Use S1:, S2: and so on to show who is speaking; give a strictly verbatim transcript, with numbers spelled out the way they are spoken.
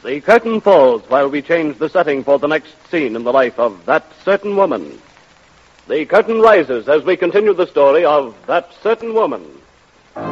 S1: The curtain falls while we change the setting for the next scene in the life of That Certain Woman. The curtain rises as we continue the story of That Certain Woman.